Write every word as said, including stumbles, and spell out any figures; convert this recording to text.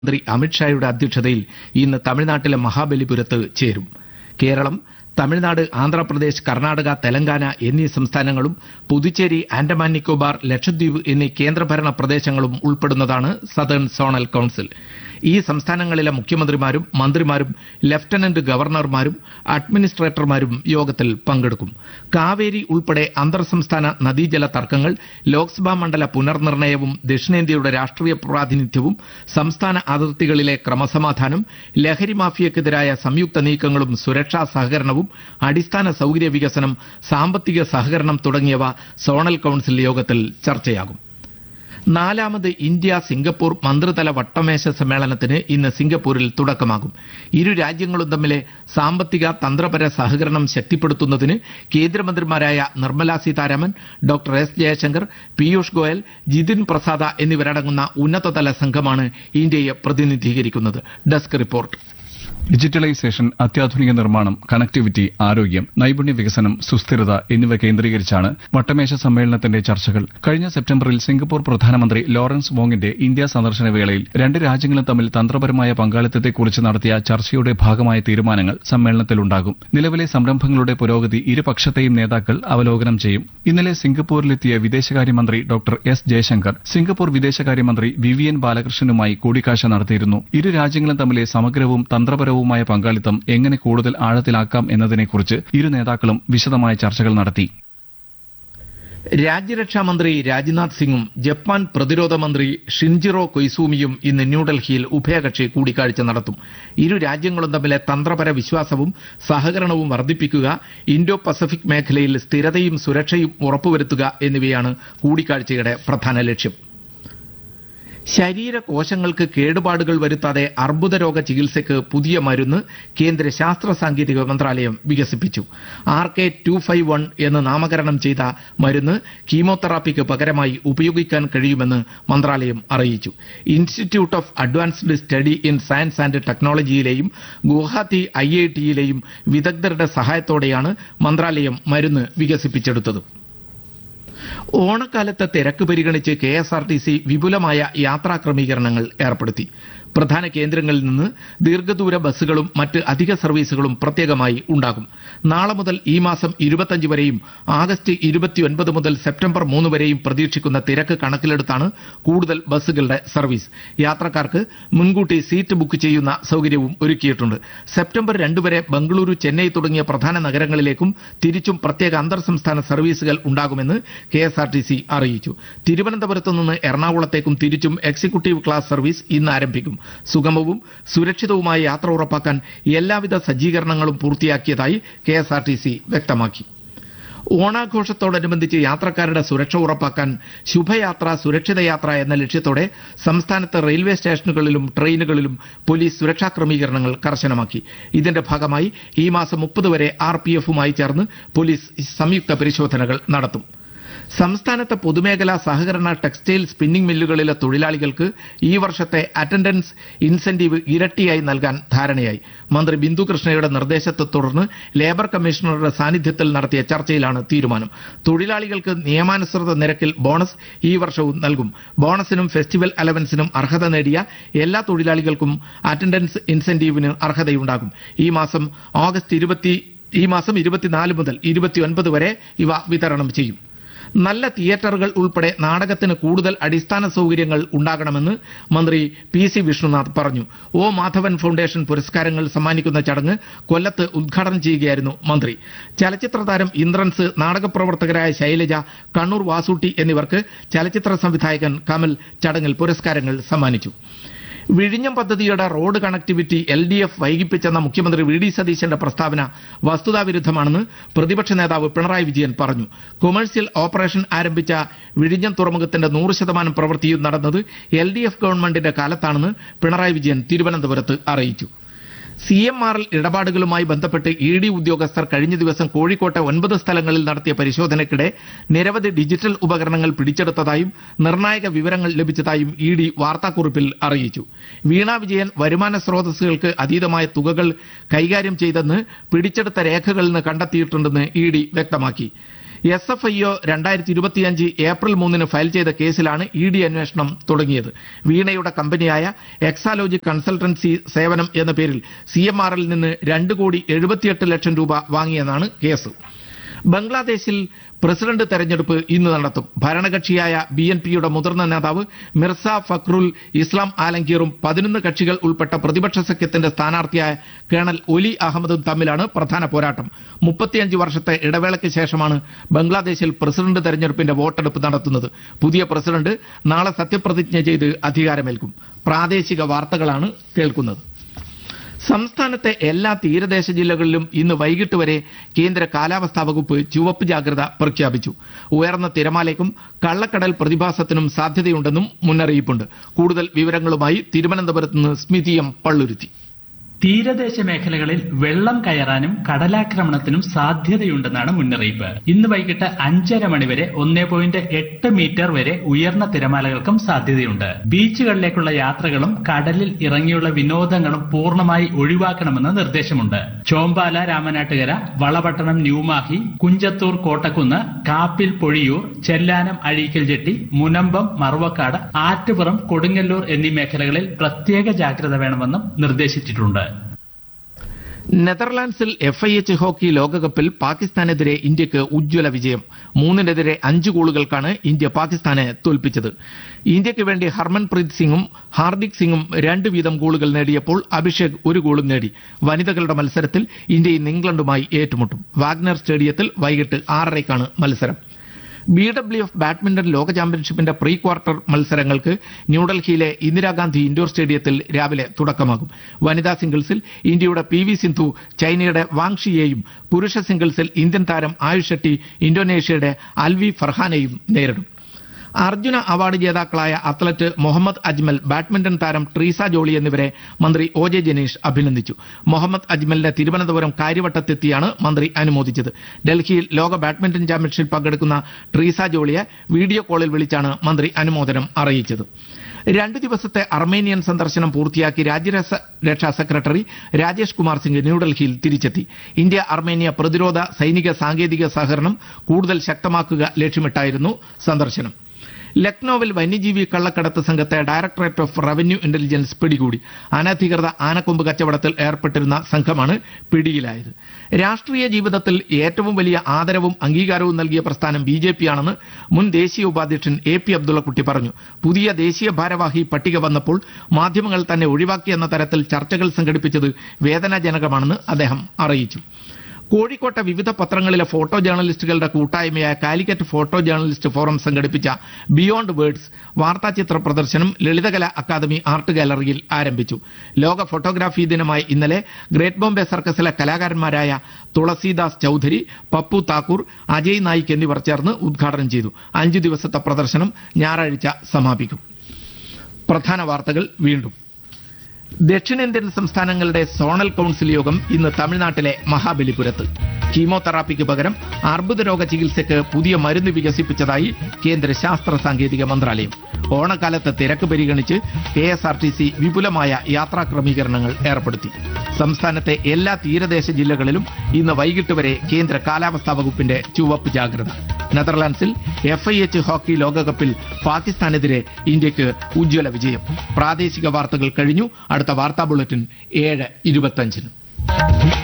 മന്ത്രി അമിത്ഷായുടെ അധ്യക്ഷതയിൽ ഇന്ന് തമിഴ്നാട്ടിലെ മഹാബലിപുരത്ത് ചേരും. കേരളം, തമിഴ്നാട്, ആന്ധ്രാപ്രദേശ്, കർണാടക, തെലങ്കാന എന്നീ സംസ്ഥാനങ്ങളും പുതുച്ചേരി, ആൻഡമാൻ നിക്കോബാർ, ലക്ഷദ്വീപ് എന്നീ കേന്ദ്രഭരണ പ്രദേശങ്ങളും ഉൾപ്പെടുന്നതാണ് സതേൺ സോണൽ കൌൺസിൽ. ഈ സംസ്ഥാനങ്ങളിലെ മുഖ്യമന്ത്രിമാരും മന്ത്രിമാരും ലഫ്റ്റനന്റ് ഗവർണർമാരും അഡ്മിനിസ്ട്രേറ്റർമാരും യോഗത്തിൽ പങ്കെടുക്കും. കാവേരി ഉൾപ്പെടെ അന്തർ സംസ്ഥാന നദീജല തർക്കങ്ങൾ, ലോക്സഭാ മണ്ഡല പുനർനിർണയവും ദക്ഷിണേന്ത്യയുടെ രാഷ്ട്രീയ പ്രാതിനിധ്യവും, സംസ്ഥാന അതിർത്തികളിലെ ക്രമസമാധാനം, ലഹരി മാഫിയക്കെതിരായ സംയുക്ത നീക്കങ്ങളും, സുരക്ഷാ സഹകരണവും, അടിസ്ഥാന സൌകര്യ വികസനം, സാമ്പത്തിക സഹകരണം തുടങ്ങിയവ സോണൽ കൌൺസിൽ യോഗത്തിൽ ചർച്ചയാകും. നാലാമത് ഇന്ത്യ സിംഗപ്പൂർ മന്ത്രിതല വട്ടമേശ സമ്മേളനത്തിന് ഇന്ന് സിംഗപ്പൂരിൽ തുടക്കമാകും. ഇരു രാജ്യങ്ങളും തമ്മിലെ സാമ്പത്തിക തന്ത്രപര സഹകരണം ശക്തിപ്പെടുത്തുന്നതിന് കേന്ദ്രമന്ത്രിമാരായ നിർമ്മലാ സീതാരാമൻ, ഡോക്ടർ എസ് ജയശങ്കർ, പീയൂഷ് ഗോയൽ, ജിതിൻ പ്രസാദ എന്നിവരടങ്ങുന്ന ഉന്നതതല സംഘമാണ് ഇന്ത്യയെ പ്രതിനിധീകരിക്കുന്നത്. Desk report. ഡിജിറ്റലൈസേഷൻ, അത്യാധുനിക നിർമ്മാണം, കണക്ടിവിറ്റി, ആരോഗ്യം, നൈപുണ്യ വികസനം, സുസ്ഥിരത എന്നിവ കേന്ദ്രീകരിച്ചാണ് വട്ടമേശ സമ്മേളനത്തിന്റെ ചർച്ചകൾ. കഴിഞ്ഞ സെപ്റ്റംബറിൽ സിംഗപ്പൂർ പ്രധാനമന്ത്രി ലോറൻസ് വോങ്ങിന്റെ ഇന്ത്യ സന്ദർശന വേളയിൽ രണ്ട് രാജ്യങ്ങളും തമ്മിൽ തന്ത്രപരമായ പങ്കാളിത്തത്തെക്കുറിച്ച് നടത്തിയ ചർച്ചയുടെ ഭാഗമായ തീരുമാനങ്ങൾ സമ്മേളനത്തിലുണ്ടാകും. നിലവിലെ സംരംഭങ്ങളുടെ പുരോഗതി ഇരുപക്ഷത്തെയും നേതാക്കൾ അവലോകനം ചെയ്യും. ഇന്നലെ സിംഗപ്പൂരിലെത്തിയ വിദേശകാര്യമന്ത്രി ഡോക്ടർ എസ് ജയശങ്കർ സിംഗപ്പൂർ വിദേശകാര്യമന്ത്രി വിവിയൻ ബാലകൃഷ്ണനുമായി കൂടിക്കാഴ്ച നടത്തിയിരുന്നു. ഇരു രാജ്യങ്ങളും തമ്മിലെ സമഗ്രവും തന്ത്രപരവും മായ പങ്കാളിത്തം എങ്ങനെ കൂടുതൽ ആഴത്തിലാക്കാം എന്നതിനെക്കുറിച്ച് ഇരു നേതാക്കളും വിശദമായ ചർച്ചകൾ നടത്തി. രാജ്യരക്ഷാമന്ത്രി രാജ്നാഥ് സിംഗും ജപ്പാൻ പ്രതിരോധ മന്ത്രി ഷിൻജിറോ കൊയ്സൂമിയും ഇന്ന് ന്യൂഡൽഹിയിൽ ഉഭയകക്ഷി കൂടിക്കാഴ്ച നടത്തും. ഇരു രാജ്യങ്ങളും തമ്മിലെ തന്ത്രപര വിശ്വാസവും സഹകരണവും വർദ്ധിപ്പിക്കുക, ഇൻഡോ പസഫിക് മേഖലയിൽ സ്ഥിരതയും സുരക്ഷയും ഉറപ്പുവരുത്തുക എന്നിവയാണ് കൂടിക്കാഴ്ചയുടെ പ്രധാന ലക്ഷ്യം. ശരീരകോശങ്ങൾക്ക് കേടുപാടുകൾ വരുത്താതെ അർബുദരോഗ ചികിത്സയ്ക്ക് പുതിയ മരുന്ന് കേന്ദ്ര ശാസ്ത്ര സാങ്കേതിക മന്ത്രാലയം വികസിപ്പിച്ചു. R K two five one എന്ന് നാമകരണം ചെയ്ത മരുന്ന് കീമോതെറാപ്പിക്ക് പകരമായി ഉപയോഗിക്കാൻ കഴിയുമെന്ന് മന്ത്രാലയം അറിയിച്ചു. Institute of advanced study in science and ടെക്നോളജിയിലെയും Guwahati I I ടിയിലെയും വിദഗ്ധരുടെ സഹായത്തോടെയാണ് മന്ത്രാലയം മരുന്ന് വികസിപ്പിച്ചെടുത്തത്. ഓണക്കാലത്തെ തിരക്ക് പരിഗണിച്ച് K S R T C വിപുലമായ യാത്രാ ക്രമീകരണങ്ങൾ ഏർപ്പെടുത്തി. പ്രധാന കേന്ദ്രങ്ങളിൽ നിന്ന് ദീർഘദൂര ബസ്സുകളും മറ്റ് അധിക സർവീസുകളും പ്രത്യേകമായി ഉണ്ടാകും. നാളെ മുതൽ ഈ മാസം ഇരുപത്തിയഞ്ച് വരെയും ആഗസ്റ്റ് ഇരുപത്തിയൊൻപത് മുതൽ സെപ്റ്റംബർ മൂന്ന് വരെയും പ്രതീക്ഷിക്കുന്ന തിരക്ക് കണക്കിലെടുത്താണ് കൂടുതൽ ബസ്സുകളുടെ സർവീസ്. യാത്രക്കാർക്ക് മുൻകൂട്ടി സീറ്റ് ബുക്ക് ചെയ്യുന്ന സൌകര്യവും ഒരുക്കിയിട്ടുണ്ട്. സെപ്റ്റംബർ രണ്ട് വരെ ബംഗളൂരു, ചെന്നൈ തുടങ്ങിയ പ്രധാന നഗരങ്ങളിലേക്കും തിരിച്ചും പ്രത്യേക അന്തർ സംസ്ഥാന സർവീസുകൾ ഉണ്ടാകുമെന്ന് K S R T C അറിയിച്ചു. തിരുവനന്തപുരത്ത് നിന്ന് എറണാകുളത്തേക്കും തിരിച്ചും എക്സിക്യൂട്ടീവ് ക്ലാസ് സർവീസ് ഇന്ന് ആരംഭിക്കും. സുഗമവും സുരക്ഷിതവുമായ യാത്ര ഉറപ്പാക്കാൻ എല്ലാവിധ സജ്ജീകരണങ്ങളും പൂർത്തിയാക്കിയതായി K S R T C വ്യക്തമാക്കി. ഓണാഘോഷത്തോടനുബന്ധിച്ച് യാത്രക്കാരുടെ സുരക്ഷ ഉറപ്പാക്കാൻ ശുഭയാത്ര സുരക്ഷിത യാത്ര എന്ന ലക്ഷ്യത്തോടെ സംസ്ഥാനത്ത് റെയിൽവേ സ്റ്റേഷനുകളിലും ട്രെയിനുകളിലും പോലീസ് സുരക്ഷാ ക്രമീകരണങ്ങൾ കർശനമാക്കി. ഇതിന്റെ ഭാഗമായി ഈ മാസം മുപ്പത് വരെ ആർ പി എഫുമായി ചേർന്ന് പോലീസ് സംയുക്ത പരിശോധനകൾ നടത്തും. സംസ്ഥാനത്തെ പൊതുമേഖലാ സഹകരണ ടെക്സ്റ്റൈൽ സ്പിന്നിംഗ് മില്ലുകളിലെ തൊഴിലാളികൾക്ക് ഈ വർഷത്തെ അറ്റൻഡൻസ് ഇൻസെന്റീവ് ഇരട്ടിയായി നൽകാൻ ധാരണയായി. മന്ത്രി ബിന്ദു കൃഷ്ണയുടെ നിർദ്ദേശത്തെ തുടർന്ന് ലേബർ കമ്മീഷണറുടെ സാന്നിധ്യത്തിൽ നടത്തിയ ചർച്ചയിലാണ് തീരുമാനം. തൊഴിലാളികൾക്ക് നിയമാനുസൃത നിരക്കിൽ ബോണസ് ഈ വർഷവും നൽകും. ബോണസിനും ഫെസ്റ്റിവൽ അലവൻസിനും അർഹത നേടിയ എല്ലാ തൊഴിലാളികൾക്കും അറ്റൻഡൻസ് ഇൻസെന്റീവിന് അർഹതയുണ്ടാകും. ഈ മാസം ഓഗസ്റ്റ് ഇരുപത്തി ഈ മാസം ഇരുപത്തിനാല് മുതൽ ഇരുപത്തിയൊൻപത് വരെ ഇവ വിതരണം ചെയ്യും. നല്ല തിയേറ്ററുകൾ ഉൾപ്പെടെ നാടകത്തിന് കൂടുതൽ അടിസ്ഥാന സൌകര്യങ്ങൾ ഉണ്ടാകണമെന്ന് മന്ത്രി പി സി വിഷ്ണുനാഥ് പറഞ്ഞു. ഒ മാധവൻ ഫൌണ്ടേഷൻ പുരസ്കാരങ്ങൾ സമ്മാനിക്കുന്ന ചടങ്ങ് കൊല്ലത്ത് ഉദ്ഘാടനം ചെയ്യുകയായിരുന്നു മന്ത്രി. ചലച്ചിത്ര താരം ഇന്ദ്രൻസ്, നാടകപ്രവർത്തകരായ ശൈലജ, കണ്ണൂർ വാസൂട്ടി എന്നിവർക്ക് ചലച്ചിത്ര സംവിധായകൻ കമൽ ചടങ്ങിൽ പുരസ്കാരങ്ങൾ സമ്മാനിച്ചു. വിഴിഞ്ഞം പദ്ധതിയുടെ road connectivity L D F വൈകിപ്പിച്ചെന്ന മുഖ്യമന്ത്രി വി ഡി സതീശന്റെ പ്രസ്താവന വസ്തുതാവിരുദ്ധമാണെന്ന് പ്രതിപക്ഷ നേതാവ് പിണറായി വിജയൻ പറഞ്ഞു. കൊമേഴ്സ്യൽ ഓപ്പറേഷൻ ആരംഭിച്ച വിഴിഞ്ഞം തുറമുഖത്തിന്റെ നൂറ് ശതമാനം പ്രവൃത്തിയും നടന്നത് എൽ ഡി എഫ് ഗവൺമെന്റിന്റെ കാലത്താണെന്ന് പിണറായി വിജയൻ തിരുവനന്തപുരത്ത് അറിയിച്ചു. സി എം ആർ എൽ ഇടപാടുകളുമായി ബന്ധപ്പെട്ട് ഇ ഡി ഉദ്യോഗസ്ഥർ കഴിഞ്ഞ ദിവസം കോഴിക്കോട്ടെ ഒൻപത് സ്ഥലങ്ങളിൽ നടത്തിയ പരിശോധനയ്ക്കിടെ നിരവധി ഡിജിറ്റൽ ഉപകരണങ്ങൾ പിടിച്ചെടുത്തതായും നിർണായക വിവരങ്ങൾ ലഭിച്ചതായും ഇ ഡി വാർത്താക്കുറിപ്പിൽ അറിയിച്ചു. വീണ വിജയൻ വരുമാന സ്രോതസ്സുകൾക്ക് അതീതമായ തുകകൾ കൈകാര്യം ചെയ്തെന്ന് പിടിച്ചെടുത്ത രേഖകളിൽ നിന്ന് കണ്ടെത്തിയിട്ടുണ്ടെന്ന് ഇ ഡി വ്യക്തമാക്കി. എസ് എഫ് ഐ ഒ രണ്ടായിരത്തി ഇരുപത്തിയഞ്ച് ഏപ്രിൽ മൂന്നിന് ഫയൽ ചെയ്ത കേസിലാണ് ഇ ഡി അന്വേഷണം തുടങ്ങിയത്. വീണയുടെ കമ്പനിയായ എക്സാലോജി കൺസൾട്ടൻസി സേവനം എന്ന പേരിൽ സി എം ആറിൽ നിന്ന് രണ്ട് കോടി എഴുപത്തിയെട്ട് ലക്ഷം രൂപ വാങ്ങിയെന്നാണ് കേസ്. ബംഗ്ലാദേശിൽ പ്രസിഡന്റ് തെരഞ്ഞെടുപ്പ് ഇന്ന് നടത്തും. ഭരണകക്ഷിയായ ബി എൻ പിയുടെ മുതിർന്ന നേതാവ് മിർസ ഫക്രുൽ ഇസ്ലാം ആലംഗീറും പതിനൊന്ന് കക്ഷികൾ ഉൾപ്പെട്ട പ്രതിപക്ഷ സഖ്യത്തിന്റെ സ്ഥാനാർത്ഥിയായ കേണൽ ഒലി അഹമ്മദും തമ്മിലാണ് പ്രധാന പോരാട്ടം. മുപ്പത്തിയഞ്ച് വർഷത്തെ ഇടവേളയ്ക്ക് ശേഷമാണ് ബംഗ്ലാദേശിൽ പ്രസിഡന്റ് തെരഞ്ഞെടുപ്പിന്റെ വോട്ടെടുപ്പ് നടത്തുന്നത്. പുതിയ പ്രസിഡന്റ് നാളെ സത്യപ്രതിജ്ഞ ചെയ്ത് അധികാരമേൽക്കും. പ്രാദേശിക വാർത്തകളാണ് കേൾക്കുന്നത്. സംസ്ഥാനത്തെ എല്ലാ തീരദേശ ജില്ലകളിലും ഇന്ന് വൈകിട്ട് വരെ കേന്ദ്ര കാലാവസ്ഥാ വകുപ്പ് ചുവപ്പ് ജാഗ്രത പ്രഖ്യാപിച്ചു. ഉയർന്ന തിരമാലയ്ക്കും കള്ളക്കടൽ പ്രതിഭാസത്തിനും സാധ്യതയുണ്ടെന്നും മുന്നറിയിപ്പുണ്ട്. കൂടുതൽ വിവരങ്ങളുമായി തിരുവനന്തപുരത്ത് നിന്ന് സ്മിതി എം പള്ളുരുത്തി. തീരദേശ മേഖലകളിൽ വെള്ളം കയറാനും കടലാക്രമണത്തിനും സാധ്യതയുണ്ടെന്നാണ് മുന്നറിയിപ്പ്. ഇന്ന് വൈകിട്ട് അഞ്ചര മണിവരെ ഒന്നേ പോയിന്റ് എട്ട് മീറ്റർ വരെ ഉയർന്ന തിരമാലകൾക്കും സാധ്യതയുണ്ട്. ബീച്ചുകളിലേക്കുള്ള യാത്രകളും കടലിൽ ഇറങ്ങിയുള്ള വിനോദങ്ങളും പൂർണ്ണമായി ഒഴിവാക്കണമെന്ന് നിർദ്ദേശമുണ്ട്. ചോമ്പാല, രാമനാട്ടുകര, വളപട്ടണം, ന്യൂമാഹി, കുഞ്ചത്തൂർ, കോട്ടക്കുന്ന്, കാപ്പിൽ, പൊഴിയൂർ, ചെല്ലാനം, അഴീക്കൽ ജെട്ടി, മുനമ്പം, മറുവക്കാട്, ആറ്റുപുറം, കൊടുങ്ങല്ലൂർ എന്നീ മേഖലകളിൽ പ്രത്യേക ജാഗ്രത വേണമെന്നും നിർദ്ദേശിച്ചിട്ടുണ്ട്. നെതർലാൻഡ്സിൽ എഫ് ഐ എച്ച് ഹോക്കി ലോകകപ്പിൽ പാകിസ്ഥാനെതിരെ ഇന്ത്യക്ക് ഉജ്ജ്വല വിജയം. മൂന്നിനെതിരെ അഞ്ച് ഗോളുകൾക്കാണ് ഇന്ത്യ പാകിസ്ഥാനെ തോൽപ്പിച്ചത്. ഇന്ത്യക്ക് വേണ്ടി ഹർമൻപ്രീത് സിംഗും ഹാർദിക് സിംഗും രണ്ട് വീതം ഗോളുകൾ നേടിയപ്പോൾ അഭിഷേക് ഒരു ഗോളും നേടി. വനിതകളുടെ മത്സരത്തിൽ ഇന്ത്യ ഇന്ന് ഇംഗ്ലണ്ടുമായി ഏറ്റുമുട്ടും. വാഗ്നർ സ്റ്റേഡിയത്തിൽ വൈകിട്ട് ആറരയ്ക്കാണ് മത്സരം. ബി ഡബ്ല്യു എഫ് ബാഡ്മിന്റൺ ലോക ചാമ്പ്യൻഷിപ്പിന്റെ പ്രീ ക്വാർട്ടർ മത്സരങ്ങൾക്ക് ന്യൂഡൽഹിയിലെ ഇന്ദിരാഗാന്ധി ഇൻഡോർ സ്റ്റേഡിയത്തിൽ രാവിലെ തുടക്കമാകും. വനിതാ സിംഗിൾസിൽ ഇന്ത്യയുടെ പി വി സിന്ധു ചൈനയുടെ വാങ് ഷിയെയും, പുരുഷ സിംഗിൾസിൽ ഇന്ത്യൻ താരം ആയുഷ് ഷെട്ടി ഇന്തോനേഷ്യയുടെ അൽവി ഫർഹാനെയും നേരിടും. അർജുന അവാർഡ് ജേതാക്കളായ അത്ലറ്റ് മുഹമ്മദ് അജ്മൽ, ബാഡ്മിന്റൺ താരം ട്രീസ ജോളി എന്നിവരെ മന്ത്രി ഒ ജെ ജനീഷ് അഭിനന്ദിച്ചു. മുഹമ്മദ് അജ്മലിനെ തിരുവനന്തപുരം കാര്യവട്ടത്തെത്തിയാണ് മന്ത്രി അനുമോദിച്ചത്. ഡൽഹിയിൽ ലോക ബാഡ്മിന്റൺ ചാമ്പ്യൻഷിപ്പിൽ പങ്കെടുക്കുന്ന ട്രീസ ജോളിയെ വീഡിയോ കോളിൽ വിളിച്ചാണ് മന്ത്രി അനുമോദനം അറിയിച്ചത്. രണ്ടു ദിവസത്തെ അർമേനിയൻ സന്ദർശനം പൂർത്തിയാക്കി രാജ്യരക്ഷാ സെക്രട്ടറി രാജേഷ് കുമാർ സിംഗ് ന്യൂഡൽഹിയിൽ തിരിച്ചെത്തി. ഇന്ത്യ അർമേനിയ പ്രതിരോധ, സൈനിക, സാങ്കേതിക സഹകരണം കൂടുതൽ ശക്തമാക്കുക ലക്ഷ്യമിട്ടായിരുന്നു സന്ദർശനം. ലക്നൌവിൽ വന്യജീവി കള്ളക്കടത്ത് സംഘത്തെ ഡയറക്ടറേറ്റ് ഓഫ് റവന്യൂ ഇന്റലിജൻസ് പിടികൂടി. അനധികൃത ആനക്കൊമ്പ് കച്ചവടത്തിൽ ഏർപ്പെട്ടിരുന്ന സംഘമാണ് പിടിയിലായത്. രാഷ്ട്രീയ ജീവിതത്തിൽ ഏറ്റവും വലിയ ആദരവും അംഗീകാരവും നൽകിയ പ്രസ്ഥാനം ബി ജെ പിയാണെന്ന് മുൻ ദേശീയ ഉപാധ്യക്ഷൻ എ പി അബ്ദുള്ളക്കുട്ടി പറഞ്ഞു. പുതിയ ദേശീയ ഭാരവാഹി പട്ടിക വന്നപ്പോൾ മാധ്യമങ്ങൾ തന്നെ ഒഴിവാക്കിയെന്ന തരത്തിൽ ചർച്ചകൾ സംഘടിപ്പിച്ചത് വേദനാജനകമാണെന്ന് അദ്ദേഹം അറിയിച്ചു. കോഴിക്കോട്ടെ വിവിധ പത്രങ്ങളിലെ ഫോട്ടോ ജേർണലിസ്റ്റുകളുടെ കൂട്ടായ്മയായ കാലിക്കറ്റ് ഫോട്ടോ ജേർണലിസ്റ്റ് ഫോറം സംഘടിപ്പിച്ച ബിയോണ്ട് വേർഡ്സ് വാർത്താചിത്ര പ്രദർശനം ലളിതകലാ അക്കാദമി ആർട്ട് ഗാലറിയിൽ ആരംഭിച്ചു. ലോക ഫോട്ടോഗ്രാഫി ദിനമായ ഇന്നലെ ഗ്രേറ്റ് ബോംബെ സർക്കസിലെ കലാകാരന്മാരായ തുളസീദാസ് ചൌധരി, പപ്പു താക്കൂർ, അജയ് നായിക് എന്നിവർ ചേർന്ന് ഉദ്ഘാടനം ചെയ്തു. അഞ്ചു ദിവസത്തെ പ്രദർശനം ഞായറാഴ്ച സമാപിക്കും. പ്രധാന വാർത്തകൾ വീണ്ടും. ദക്ഷിണേന്ത്യൻ സംസ്ഥാനങ്ങളുടെ സോണൽ കൌൺസിൽ യോഗം ഇന്ന് തമിഴ്നാട്ടിലെ മഹാബലിപുരത്ത്. കീമോതെറാപ്പിക്ക് പകരം അർബുദ രോഗ ചികിത്സയ്ക്ക് പുതിയ മരുന്ന് വികസിപ്പിച്ചതായി കേന്ദ്ര ശാസ്ത്ര സാങ്കേതിക മന്ത്രാലയം. ഓണക്കാലത്ത് തിരക്ക് പരിഗണിച്ച് K S R T C വിപുലമായ യാത്രാ ക്രമീകരണങ്ങൾ ഏർപ്പെടുത്തി. സംസ്ഥാനത്തെ എല്ലാ തീരദേശ ജില്ലകളിലും ഇന്ന് വൈകിട്ട് വരെ കേന്ദ്ര കാലാവസ്ഥാ വകുപ്പിന്റെ ചുവപ്പ് ജാഗ്രത. നെതർലാൻഡ്സിൽ എഫ് ഐ എച്ച് ഹോക്കി ലോകകപ്പിൽ പാകിസ്ഥാനെതിരെ ഇന്ത്യക്ക് ഉജ്ജ്വല വിജയം. പ്രാദേശിക വാർത്തകൾ കഴിഞ്ഞു. അടുത്ത വാർത്താ ബുള്ളറ്റിൻ ഏഴ് ഇരുപത്തഞ്ചിന്.